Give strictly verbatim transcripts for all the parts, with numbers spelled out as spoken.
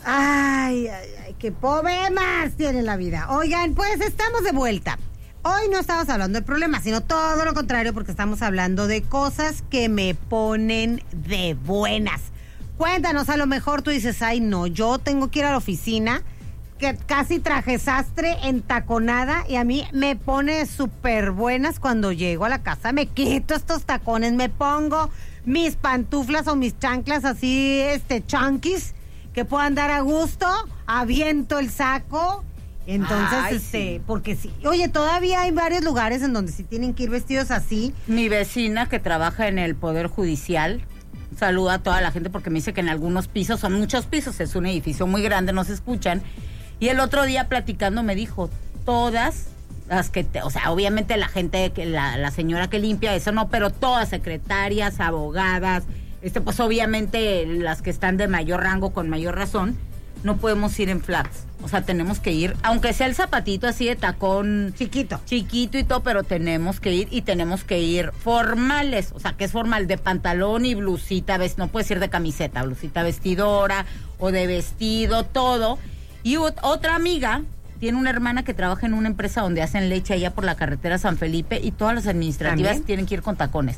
Ay, ay, ay, qué problemas tiene la vida. Oigan, pues estamos de vuelta. Hoy no estamos hablando de problemas, sino todo lo contrario, porque estamos hablando de cosas que me ponen de buenas. Cuéntanos, a lo mejor tú dices, ay no, yo tengo que ir a la oficina, que casi traje sastre, entaconada, y a mí me pone súper buenas cuando llego a la casa. Me quito estos tacones, me pongo mis pantuflas o mis chanclas así, este, chunkies, que puedan dar a gusto, aviento el saco. Entonces, Ay, este, sí. porque sí, oye, todavía hay varios lugares en donde sí tienen que ir vestidos así. Mi vecina que trabaja en el Poder Judicial, saluda a toda la gente porque me dice que en algunos pisos, son muchos pisos, es un edificio muy grande, no se escuchan. Y el otro día platicando me dijo, todas las que, te, o sea, obviamente la gente, que la, la señora que limpia, eso no, pero todas secretarias, abogadas, este, pues obviamente las que están de mayor rango, con mayor razón, no podemos ir en flats. O sea, tenemos que ir, aunque sea el zapatito así de tacón Chiquito. chiquito y todo, pero tenemos que ir y tenemos que ir formales. O sea, que es formal, de pantalón y blusita, ves, no puedes ir de camiseta, blusita vestidora o de vestido, todo. Y ot- otra amiga tiene una hermana que trabaja en una empresa donde hacen leche allá por la carretera San Felipe y todas las administrativas ¿También? tienen que ir con tacones.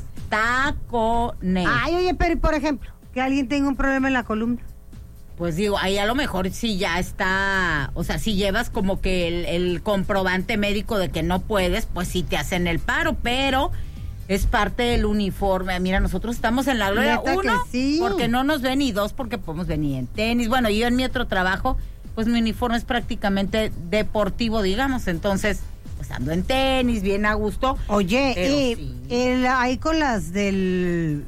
Tacones. Ay, oye, pero por ejemplo, que alguien tenga un problema en la columna. Pues digo, ahí a lo mejor sí ya está, o sea, si llevas como que el, el comprobante médico de que no puedes, pues sí te hacen el paro, pero es parte del uniforme. Mira, nosotros estamos en la gloria, Neta que uno, sí. porque no nos ven, y dos, porque podemos venir en tenis. Bueno, yo en mi otro trabajo, pues mi uniforme es prácticamente deportivo, digamos, entonces, pues ando en tenis, bien a gusto. Oye, Pero y sí. el, ahí con las del,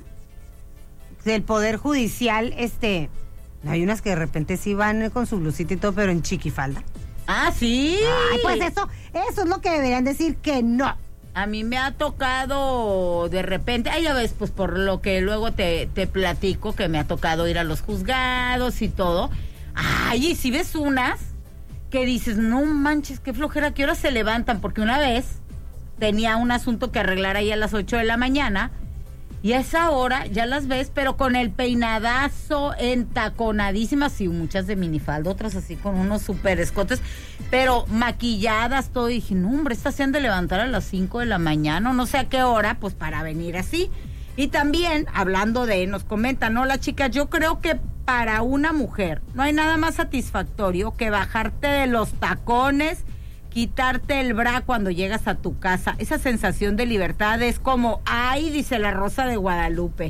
del Poder Judicial, este... hay unas que de repente sí van con su blusita y todo, pero en chiquifalda. Ah, sí. Ay, pues eso, eso es lo que deberían decir que no. A mí me ha tocado de repente, ay, ya ves, pues por lo que luego te, te platico, que me ha tocado ir a los juzgados y todo. Ay, y si ves unas que dices, no manches, qué flojera, ¿qué horas se levantan? Porque una vez tenía un asunto que arreglar ahí a las ocho de la mañana, y a esa hora ya las ves, pero con el peinadazo, entaconadísimas, y muchas de minifalda, otras así con unos super escotes, pero maquilladas, todo. Y dije, no, hombre, estas se han de levantar a las cinco de la mañana, o no sé a qué hora, pues para venir así. Y también, hablando de, nos comentan, ¿no? La chica, yo creo que para una mujer no hay nada más satisfactorio que bajarte de los tacones, quitarte el bra cuando llegas a tu casa. Esa sensación de libertad es como, ay, dice la Rosa de Guadalupe.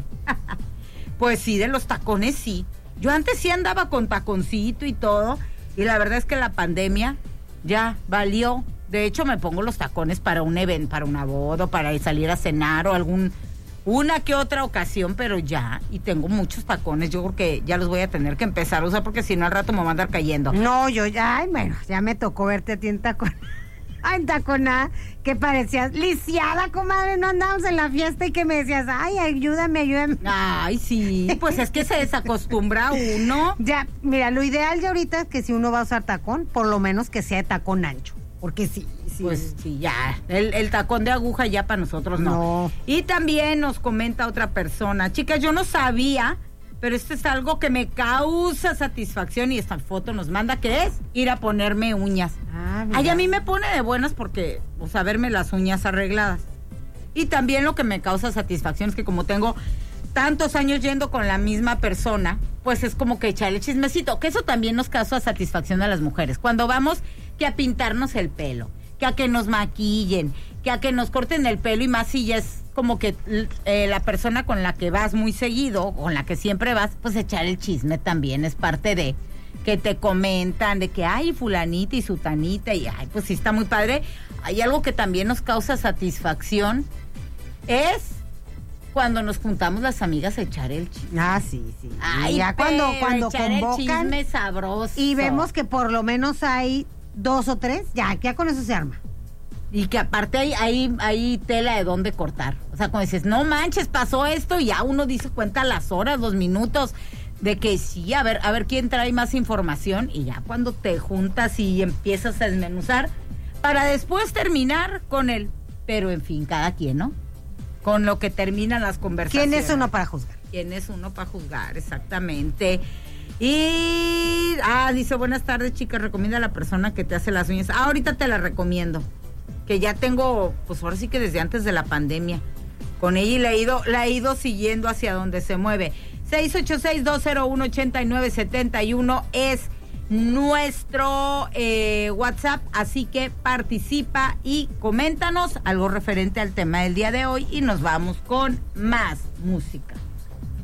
Pues sí, de los tacones sí. Yo antes sí andaba con taconcito y todo, y la verdad es que la pandemia ya valió. De hecho, me pongo los tacones para un evento, para una boda, para salir a cenar o algún, una que otra ocasión, pero ya, y tengo muchos tacones. Yo creo que ya los voy a tener que empezar a usar, porque si no al rato me va a andar cayendo. No, yo ya, ay, bueno, ya me tocó verte a ti en tacón. Ay, en taconada, que parecías lisiada, comadre. No andábamos en la fiesta y que me decías, ay, ayúdame, ayúdame. Ay, sí, pues es que se desacostumbra uno. Ya, mira, lo ideal ya ahorita es que si uno va a usar tacón, por lo menos que sea de tacón ancho. Porque sí, sí. Pues sí, ya, el, el tacón de aguja ya para nosotros no. No. Y también nos comenta otra persona, chicas, yo no sabía, pero esto es algo que me causa satisfacción, y esta foto nos manda, que es ir a ponerme uñas. Ah, mira. Ay, a mí me pone de buenas porque, o sea, verme las uñas arregladas. Y también lo que me causa satisfacción es que como tengo tantos años yendo con la misma persona, pues es como que echarle chismecito, que eso también nos causa satisfacción a las mujeres. Cuando vamos que a pintarnos el pelo, que a que nos maquillen, que a que nos corten el pelo, y más si ya es como que eh, la persona con la que vas muy seguido, con la que siempre vas, pues echar el chisme también es parte de que te comentan de que ay, fulanita y sutanita, y ay, pues sí está muy padre. Hay algo que también nos causa satisfacción, es cuando nos juntamos las amigas a echar el chisme. Ah, sí, sí. Ay, Y ya cuando, cuando echar convocan el chisme sabroso. y vemos que por lo menos hay dos o tres, ya, ya con eso se arma. Y que aparte hay, hay, hay tela de dónde cortar. O sea, cuando dices, no manches, pasó esto, y ya uno dice, cuenta las horas, los minutos, de que sí, a ver, a ver quién trae más información, y ya cuando te juntas y empiezas a desmenuzar, para después terminar con el, pero en fin, cada quien, ¿no? Con lo que terminan las conversaciones. ¿Quién es uno para juzgar? ¿Quién es uno para juzgar? Exactamente. Y Ah, dice, buenas tardes, chicas, recomienda a la persona que te hace las uñas. Ah, ahorita te la recomiendo, que ya tengo, pues ahora sí que desde antes de la pandemia, con ella y la he ido, la he ido siguiendo hacia donde se mueve. seis ocho seis, dos cero uno, ocho nueve siete uno es nuestro eh, WhatsApp, así que participa y coméntanos algo referente al tema del día de hoy y nos vamos con más música.